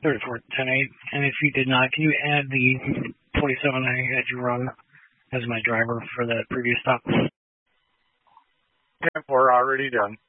34-10-8. And if you did not, can you add the 47 I had you run as my driver for that previous stop? Yeah, we're already done.